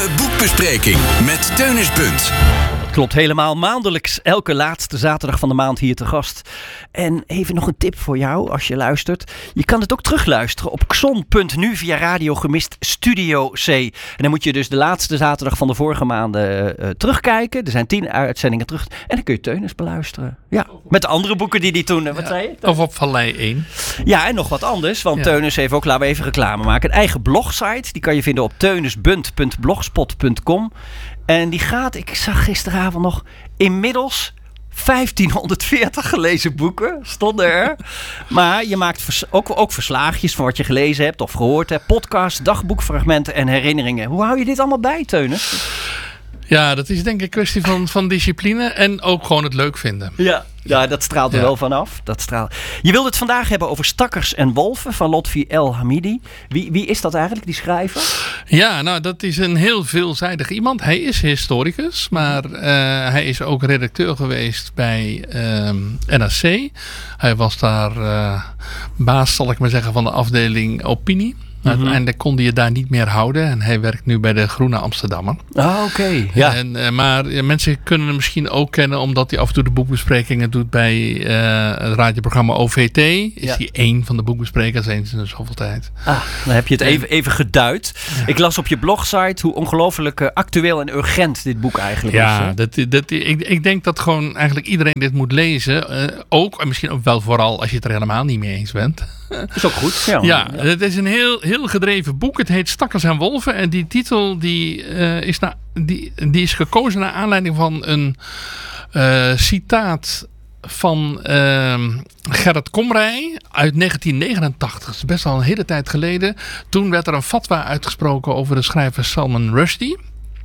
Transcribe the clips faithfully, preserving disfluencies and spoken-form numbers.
De boekbespreking met Teunis Bunt. Klopt helemaal. Maandelijks elke laatste zaterdag van de maand hier te gast. En even nog een tip voor jou als je luistert. Je kan het ook terugluisteren op xon punt nu via Radio Gemist Studio C. En dan moet je dus de laatste zaterdag van de vorige maanden uh, terugkijken. Er zijn tien uitzendingen terug. En dan kun je Teunis beluisteren. Ja, met de andere boeken die die toen... Uh, wat ja, zei je? Of op Vallei één. Ja, en nog wat anders. Want ja. Teunis heeft ook, laten we even reclame maken, een eigen blogsite. Die kan je vinden op teunisbunt punt blogspot punt com. En die gaat, ik zag gisteravond nog, inmiddels vijftienhonderdveertig gelezen boeken stonden er. Maar je maakt vers- ook, ook verslaagjes van wat je gelezen hebt of gehoord hebt. Podcasts, dagboekfragmenten en herinneringen. Hoe hou je dit allemaal bij, Teunis? Ja, dat is denk ik een kwestie van, van discipline en ook gewoon het leuk vinden. Ja, ja dat straalt er ja. wel vanaf. Dat straalt. Je wilde het vandaag hebben over Stakkers en Wolven van Lotfi El Hamidi. Wie, wie is dat eigenlijk, die schrijver? Ja, nou dat is een heel veelzijdig iemand. Hij is historicus, maar uh, hij is ook redacteur geweest bij uh, N R C. Hij was daar uh, baas, zal ik maar zeggen, van de afdeling opinie. Mm-hmm. Uiteindelijk kon hij het daar niet meer houden. En hij werkt nu bij de Groene Amsterdammer. Ah, oké. Okay. Ja. En, uh, maar ja, mensen kunnen hem misschien ook kennen omdat hij af en toe de boekbesprekingen doet bij uh, het radioprogramma O V T. Is ja. hij één van de boekbesprekers eens in de zoveel tijd. Ah, dan heb je het even, even geduid. Ja. Ik las op je blogsite hoe ongelooflijk uh, actueel en urgent dit boek eigenlijk ja, is. Ja, dat, dat, ik, ik denk dat gewoon eigenlijk iedereen dit moet lezen. Uh, ook, en misschien ook wel vooral als je het er helemaal niet mee eens bent. Dat is ook goed. Ja, ja, ja, het is een heel, heel gedreven boek. Het heet Stakkers en Wolven. En die titel die, uh, is, na, die, die is gekozen naar aanleiding van een uh, citaat van uh, Gerrit Komrij uit negentien negenentachtig. Dat is best al een hele tijd geleden. Toen werd er een fatwa uitgesproken over de schrijver Salman Rushdie.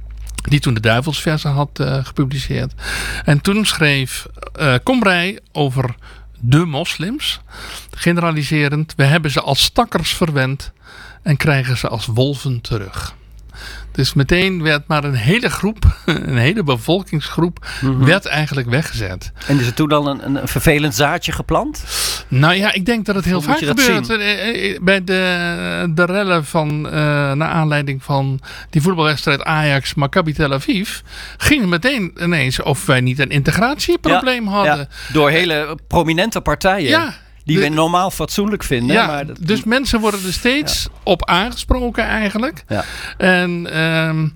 Die toen de Duivelsverzen had uh, gepubliceerd. En toen schreef uh, Komrij over de moslims, generaliserend, we hebben ze als stakkers verwend en krijgen ze als wolven terug. Dus meteen werd maar een hele groep, een hele bevolkingsgroep, mm-hmm. werd eigenlijk weggezet. En is er toen dan een, een vervelend zaadje geplant? Nou ja, ik denk dat het heel vaak gebeurt. Bij de, de rellen van, uh, naar aanleiding van die voetbalwedstrijd Ajax Maccabi Tel Aviv, ging het meteen ineens of wij niet een integratieprobleem ja, hadden. Ja, door hele prominente partijen. Ja. Die de, we normaal fatsoenlijk vinden. Ja, maar dat, dus mensen worden er steeds ja. op aangesproken eigenlijk. Ja. En um,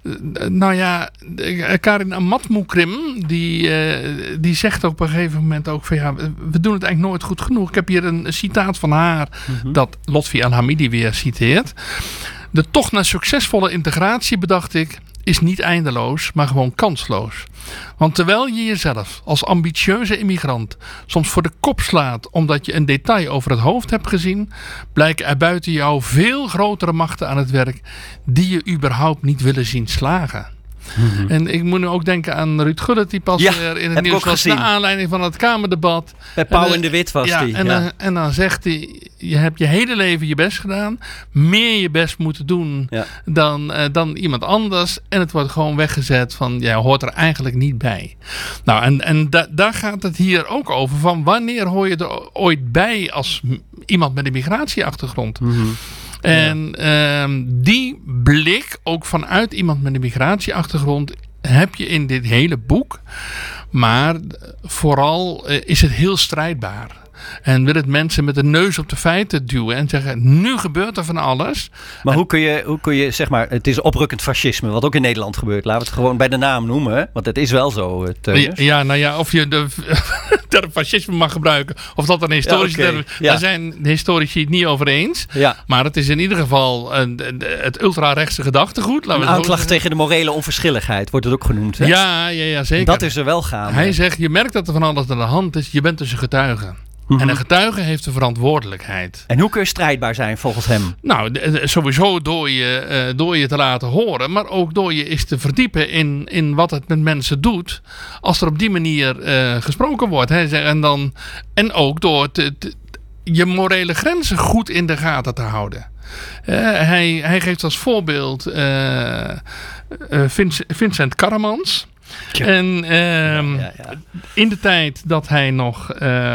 nou ja, Karin Amatmoukrim, die, uh, die zegt ook op een gegeven moment ook van ja, we doen het eigenlijk nooit goed genoeg. Ik heb hier een citaat van haar mm-hmm. dat Lotfi El Hamidi weer citeert. De tocht naar succesvolle integratie, bedacht ik, is niet eindeloos, maar gewoon kansloos. Want terwijl je jezelf als ambitieuze immigrant soms voor de kop slaat omdat je een detail over het hoofd hebt gezien, blijken er buiten jou veel grotere machten aan het werk die je überhaupt niet willen zien slagen. Mm-hmm. En ik moet nu ook denken aan Ruud Gullit, die pas ja, weer in het nieuws was naar aanleiding van het Kamerdebat. Bij Pauw en de Wit was ja, die. En, ja. dan, en dan zegt hij, je hebt je hele leven je best gedaan, meer je best moeten doen ja. dan, uh, dan iemand anders. En het wordt gewoon weggezet van, jij hoort er eigenlijk niet bij. Nou, en, en da, daar gaat het hier ook over, van wanneer hoor je er ooit bij als m- iemand met een migratieachtergrond? Mm-hmm. En ja. um, die blik, ook vanuit iemand met een migratieachtergrond, heb je in dit hele boek. Maar vooral uh, is het heel strijdbaar. En wil het mensen met de neus op de feiten duwen en zeggen, nu gebeurt er van alles. Maar en, hoe kun je, hoe kun je, zeg maar, het is oprukkend fascisme, wat ook in Nederland gebeurt. Laten we het gewoon bij de naam noemen, want het is wel zo, Teunis. Ja, ja, nou ja, of je de term fascisme mag gebruiken, of dat een historische ja, okay. term, ja. daar zijn de historici het niet over eens. Ja. Maar het is in ieder geval een, het ultrarechtse gedachtegoed. Een aanklacht tegen de morele onverschilligheid, wordt het ook genoemd. Hè? Ja, ja, ja, zeker. Dat is er wel gaande. Hij zegt, je merkt dat er van alles aan de hand is, je bent dus een getuige. Mm-hmm. En een getuige heeft de verantwoordelijkheid. En hoe kun je strijdbaar zijn volgens hem? Nou, sowieso door je, uh, door je te laten horen. Maar ook door je eens te verdiepen in, in wat het met mensen doet. Als er op die manier uh, gesproken wordt. Hè. En, dan, en ook door te, te, je morele grenzen goed in de gaten te houden. Uh, hij, hij geeft als voorbeeld uh, uh, Vincent, Vincent Karremans. Ja. En uh, ja, ja, ja. in de tijd dat hij nog... Uh,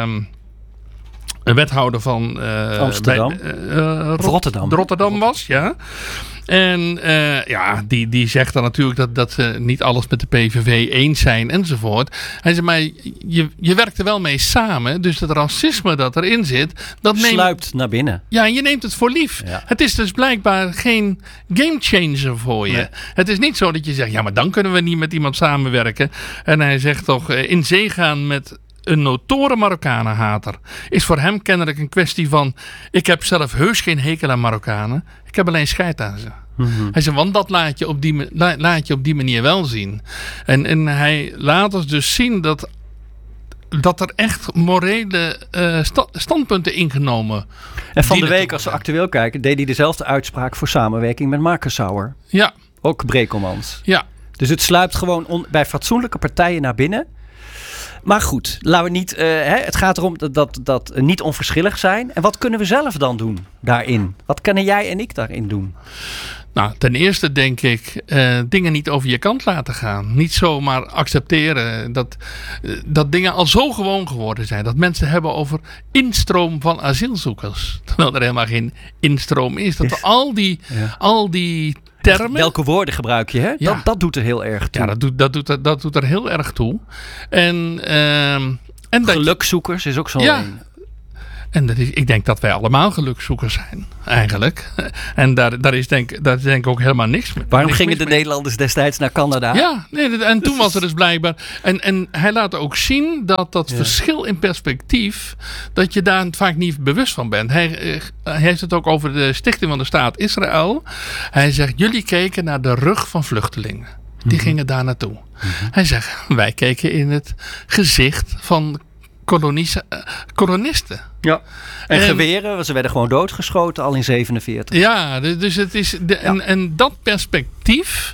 Een wethouder van uh, Amsterdam. Bij, uh, Rot- Rotterdam. Rotterdam was, ja. En uh, ja, die, die zegt dan natuurlijk dat, dat ze niet alles met de P V V eens zijn enzovoort. Hij zegt, maar je, je werkt er wel mee samen. Dus dat racisme dat erin zit, dat neemt... sluipt naar binnen. Ja, en je neemt het voor lief. Ja. Het is dus blijkbaar geen gamechanger voor je. Nee. Het is niet zo dat je zegt, ja, maar dan kunnen we niet met iemand samenwerken. En hij zegt toch, uh, in zee gaan met een notoren Marokkanenhater is voor hem kennelijk een kwestie van, ik heb zelf heus geen hekel aan Marokkanen. Ik heb alleen scheid aan ze. Mm-hmm. Hij zegt, want dat laat je op die, laat je op die manier wel zien. En, en hij laat ons dus zien dat, dat er echt morele uh, sta, standpunten ingenomen. En van de week, als we actueel kijken, deed hij dezelfde uitspraak voor samenwerking met Marcus Sauer. Ja. Ook Brekelmans. Ja. Dus het sluipt gewoon on, bij fatsoenlijke partijen naar binnen. Maar goed, laten we niet. Uh, hè, het gaat erom dat, dat, dat uh, niet onverschillig zijn. En wat kunnen we zelf dan doen daarin? Wat kunnen jij en ik daarin doen? Nou, ten eerste denk ik uh, dingen niet over je kant laten gaan. Niet zomaar accepteren dat, uh, dat dingen al zo gewoon geworden zijn. Dat mensen hebben over instroom van asielzoekers. Terwijl er helemaal geen instroom is. Dat we al die, ja. al die termen... Welke woorden gebruik je? Hè? Ja. Dat, dat doet er heel erg toe. Ja, dat doet, dat doet, dat doet er heel erg toe. En, uh, en gelukzoekers is ook zo'n ja. een. En dat is, ik denk dat wij allemaal gelukzoekers zijn, eigenlijk. En daar, daar, is, denk, daar is denk ik ook helemaal niks mee. Waarom niks gingen de mee. Nederlanders destijds naar Canada? Ja, nee, en toen was er dus blijkbaar... En, en hij laat ook zien dat dat ja. verschil in perspectief, dat je daar vaak niet bewust van bent. Hij, hij heeft het ook over de Stichting van de Staat Israël. Hij zegt, jullie keken naar de rug van vluchtelingen. Die mm-hmm. gingen daar naartoe. Mm-hmm. Hij zegt, wij keken in het gezicht van kolonisten. Ja. En, en geweren, ze werden gewoon doodgeschoten al in zevenenveertig. Ja, dus het is de, ja. en, en dat perspectief,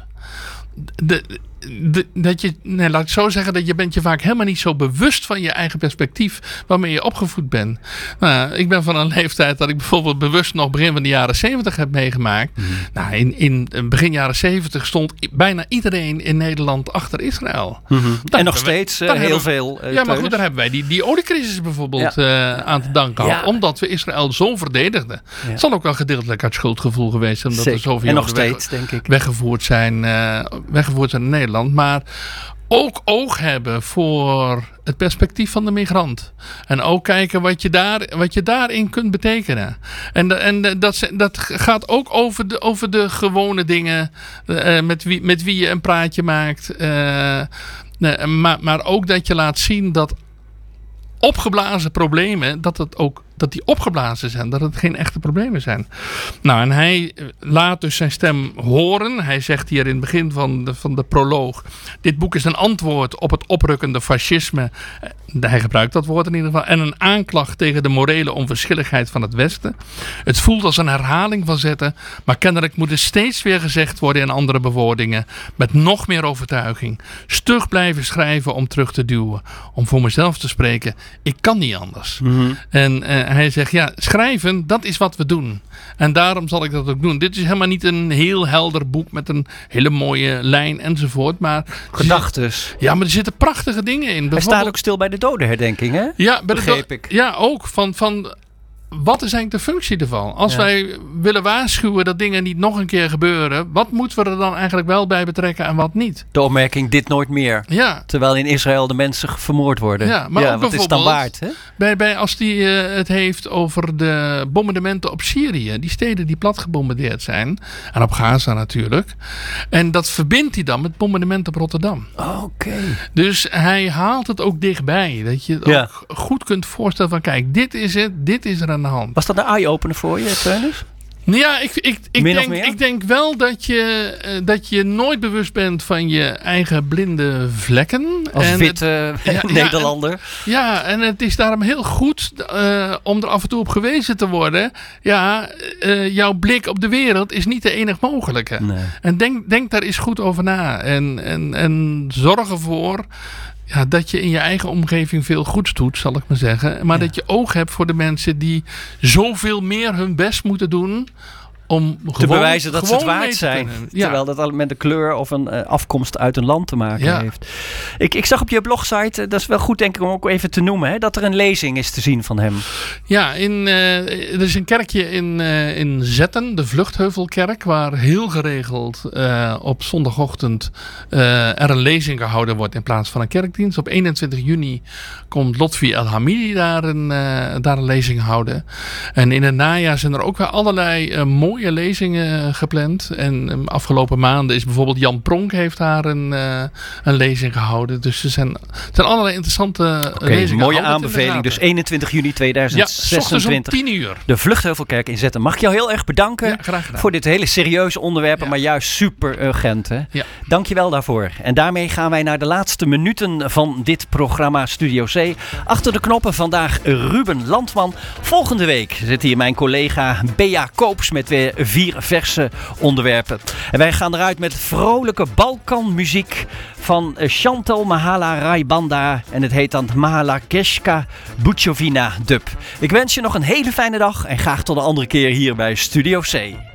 de, de, dat je, nee, laat ik zo zeggen, dat je bent je vaak helemaal niet zo bewust van je eigen perspectief waarmee je opgevoed bent. Nou, ik ben van een leeftijd dat ik bijvoorbeeld bewust nog begin van de jaren zeventig heb meegemaakt. Mm. Nou, in, in begin jaren zeventig stond bijna iedereen in Nederland achter Israël. Mm-hmm. En nog steeds uh, heel hebben, veel. Uh, ja, maar goed, daar hebben wij die, die oliecrisis bijvoorbeeld ja. uh, aan te danken gehad. Ja. Omdat we Israël zo verdedigden. Ja. Het zal ook wel gedeeltelijk uit schuldgevoel geweest zijn. Omdat er zoveel en nog steeds, weg, denk ik. Weggevoerd zijn, uh, weggevoerd zijn in Nederland. Maar ook oog hebben voor het perspectief van de migrant. En ook kijken wat je, daar, wat je daarin kunt betekenen. En, en dat, dat gaat ook over de, over de gewone dingen. Uh, met, wie, met wie je een praatje maakt. Uh, nee, maar, maar ook dat je laat zien dat opgeblazen problemen, dat, het ook, dat die opgeblazen zijn. Dat het geen echte problemen zijn. Nou, en hij laat dus zijn stem horen. Hij zegt hier in het begin van de, van de proloog, dit boek is een antwoord op het oprukkende fascisme. Hij gebruikt dat woord in ieder geval. En een aanklacht tegen de morele onverschilligheid van het Westen. Het voelt als een herhaling van zetten. Maar kennelijk moet er steeds weer gezegd worden in andere bewoordingen. Met nog meer overtuiging. Stug blijven schrijven om terug te duwen. Om voor mezelf te spreken. Ik kan niet anders. Mm-hmm. En uh, hij zegt, ja, schrijven, dat is wat we doen. En daarom zal ik dat ook doen. Dit is helemaal niet een heel helder boek met een hele mooie lijn enzovoort. Maar gedachtes. Ja, maar er zitten prachtige dingen in. Hij staat ook stil bij de dodenherdenking, hè? Ja, bij begreep de, ik. Ja, ook. Van, van, wat is eigenlijk de functie ervan? Als ja. wij willen waarschuwen dat dingen niet nog een keer gebeuren, wat moeten we er dan eigenlijk wel bij betrekken en wat niet? De opmerking, dit nooit meer. Ja. Terwijl in Israël de mensen vermoord worden. Ja, maar ja, ook wat is het dan waard? Hè? Bij, bij, als hij uh, het heeft over de bombardementen op Syrië. Die steden die plat gebombardeerd zijn. En op Gaza natuurlijk. En dat verbindt hij dan met bombardementen op Rotterdam. Oh, oké. Okay. Dus hij haalt het ook dichtbij. Dat je het ja. ook goed kunt voorstellen van kijk, dit is het, dit is er aan de hand. Was dat een eye-opener voor je, Teunis? Ja, ik, ik, ik, denk, ik denk wel dat je, uh, dat je nooit bewust bent van je eigen blinde vlekken. Als en witte het, ja, Nederlander. Ja en, ja, en het is daarom heel goed uh, om er af en toe op gewezen te worden. Ja, uh, jouw blik op de wereld is niet de enig mogelijke. Nee. En denk, denk daar eens goed over na. En, en, en zorg ervoor ja, dat je in je eigen omgeving veel goeds doet, zal ik maar zeggen. Maar ja. dat je oog hebt voor de mensen die zoveel meer hun best moeten doen om te gewoon, bewijzen dat ze het gewoon mee waard te zijn. kunnen. Ja. Terwijl dat al met de kleur of een uh, afkomst uit een land te maken Ja. heeft. Ik, ik zag op je blogsite, uh, dat is wel goed denk ik om ook even te noemen, hè, dat er een lezing is te zien van hem. Ja, in, uh, er is een kerkje in, uh, in Zetten, de Vluchtheuvelkerk, waar heel geregeld uh, op zondagochtend uh, er een lezing gehouden wordt in plaats van een kerkdienst. Op eenentwintig juni komt Lotfi El Hamidi daar een, uh, daar een lezing houden. En in het najaar zijn er ook weer allerlei uh, mooie lezingen gepland. En um, afgelopen maanden is bijvoorbeeld Jan Pronk heeft daar een, uh, een lezing gehouden. Dus er zijn, er zijn allerlei interessante uh, Okay, lezingen. mooie aanbeveling. Dus eenentwintig juni tweeduizend zesentwintig. Ja, 's ochtends om tien uur. De Vluchtheuvelkerk in Zetten. Mag ik jou heel erg bedanken Ja, graag gedaan. voor dit hele serieuze onderwerp, Ja. maar juist super urgent. Hè? Ja. Dank je wel daarvoor. En daarmee gaan wij naar de laatste minuten van dit programma Studio C. Achter de knoppen vandaag Ruben Landman. Volgende week zit hier mijn collega Bea Koops met weer vier verse onderwerpen. En wij gaan eruit met vrolijke Balkanmuziek van Chantal Mahala Raibanda. En het heet dan Mahala Keshka Buchovina Dub. Ik wens je nog een hele fijne dag en graag tot een andere keer hier bij Studio C.